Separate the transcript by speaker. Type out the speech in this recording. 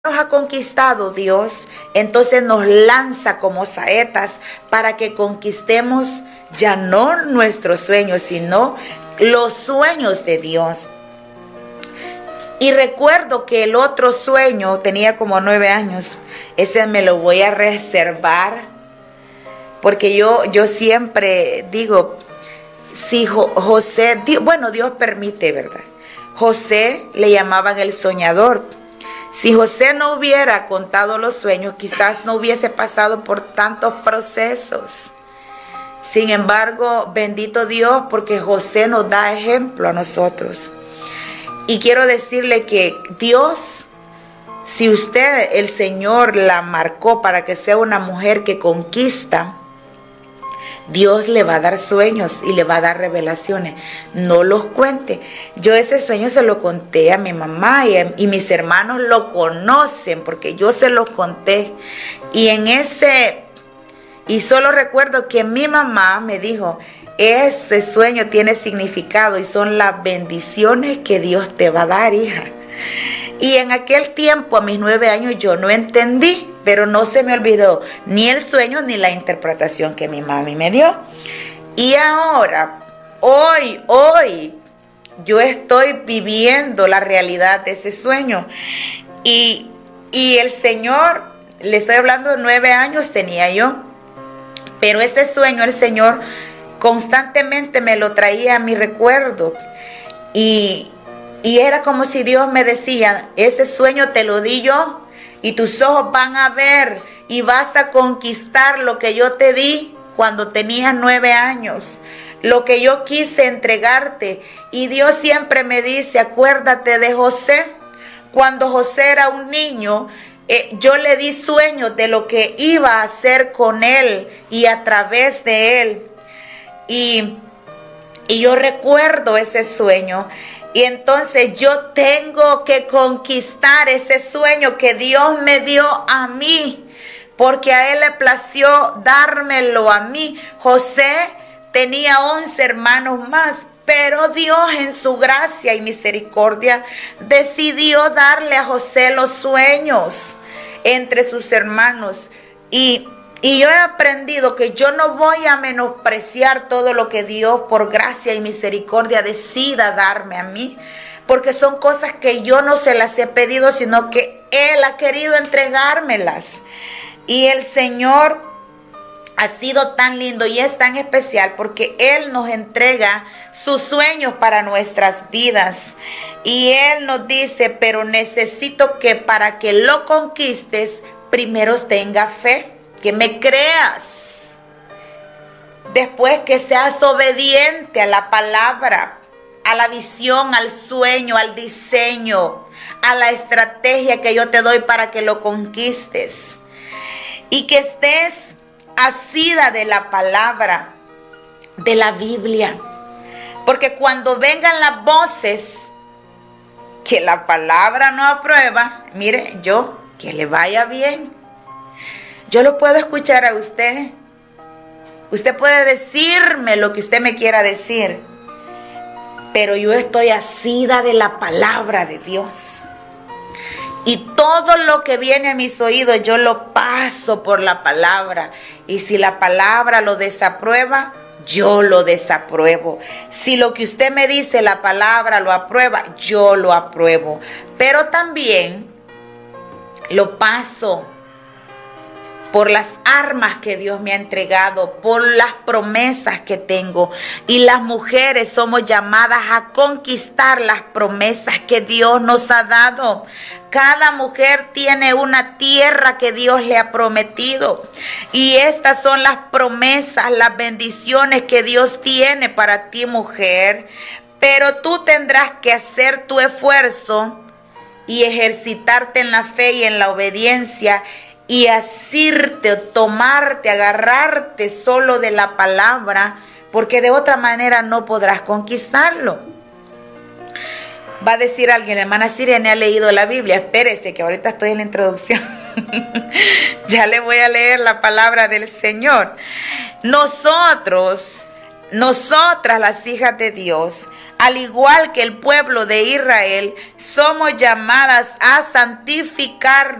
Speaker 1: nos ha conquistado Dios, entonces nos lanza como saetas para que conquistemos ya no nuestros sueños, sino los sueños de Dios. Y recuerdo que el otro sueño, tenía como 9 años, ese me lo voy a reservar, porque yo siempre digo, si José, Dios permite, ¿verdad? José le llamaban el soñador. Si José no hubiera contado los sueños, quizás no hubiese pasado por tantos procesos. Sin embargo, bendito Dios, porque José nos da ejemplo a nosotros. Y quiero decirle que Dios, si usted, el Señor, la marcó para que sea una mujer que conquista, Dios le va a dar sueños y le va a dar revelaciones. No los cuente. Yo ese sueño se lo conté a mi mamá y mis hermanos lo conocen porque yo se los conté. Y solo recuerdo que mi mamá me dijo, ese sueño tiene significado y son las bendiciones que Dios te va a dar, hija. Y en aquel tiempo, a mis 9 años, yo no entendí, pero no se me olvidó ni el sueño ni la interpretación que mi mami me dio. Y ahora, hoy, yo estoy viviendo la realidad de ese sueño. Y el Señor, le estoy hablando de 9 años tenía yo, pero ese sueño el Señor constantemente me lo traía a mi recuerdo. Y era como si Dios me decía, ese sueño te lo di yo y tus ojos van a ver y vas a conquistar lo que yo te di cuando tenías 9 años, lo que yo quise entregarte. Y Dios siempre me dice, acuérdate de José. Cuando José era un niño, yo le di sueños de lo que iba a hacer con él y a través de él. Y yo recuerdo ese sueño. Y entonces yo tengo que conquistar ese sueño que Dios me dio a mí, porque a Él le plació dármelo a mí. José tenía 11 hermanos más, pero Dios en su gracia y misericordia decidió darle a José los sueños entre sus hermanos. Y yo he aprendido que yo no voy a menospreciar todo lo que Dios por gracia y misericordia decida darme a mí, porque son cosas que yo no se las he pedido, sino que Él ha querido entregármelas. Y el Señor ha sido tan lindo y es tan especial porque Él nos entrega sus sueños para nuestras vidas. Y Él nos dice, pero necesito que para que lo conquistes, primero tenga fe. Que me creas, después que seas obediente a la palabra, a la visión, al sueño, al diseño, a la estrategia que yo te doy para que lo conquistes. Y que estés asida de la palabra, de la Biblia. Porque cuando vengan las voces que la palabra no aprueba, mire, que le vaya bien. Yo lo puedo escuchar a usted. Usted puede decirme lo que usted me quiera decir. Pero yo estoy asida de la palabra de Dios. Y todo lo que viene a mis oídos yo lo paso por la palabra. Y si la palabra lo desaprueba, yo lo desapruebo. Si lo que usted me dice, la palabra lo aprueba, yo lo apruebo. Pero también lo paso por las armas que Dios me ha entregado, por las promesas que tengo. Y las mujeres somos llamadas a conquistar las promesas que Dios nos ha dado. Cada mujer tiene una tierra que Dios le ha prometido. Y estas son las promesas, las bendiciones que Dios tiene para ti, mujer. Pero tú tendrás que hacer tu esfuerzo y ejercitarte en la fe y en la obediencia, y asirte, tomarte, agarrarte solo de la palabra, porque de otra manera no podrás conquistarlo. Va a decir alguien, la hermana Sirene ha leído la Biblia. Espérese que ahorita estoy en la introducción. Ya le voy a leer la palabra del Señor. Nosotros nosotras, las hijas de Dios, al igual que el pueblo de Israel, somos llamadas a santificar